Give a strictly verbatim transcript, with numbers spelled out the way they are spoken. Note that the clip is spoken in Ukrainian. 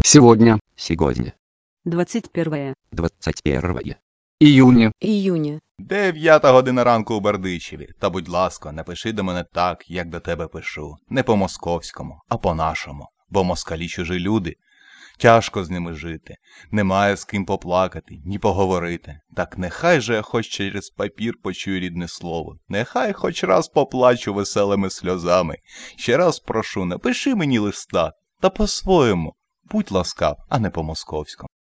Сегодня, Сегодня. двадцать первое двадцать первое июня, июня. Дев'ята година ранку у Бердичеві. Та будь ласка, напиши до мене так, як до тебе пишу. Не по-московському, а по-нашому. Бо москалі чужі люди. Тяжко з ними жити. Немає з ким поплакати, ні поговорити. Так нехай же я хоч через папір почую рідне слово. Нехай хоч раз поплачу веселими сльозами. Ще раз прошу, напиши мені листа. Та по-своєму. Будь ласкав, а не по-московському.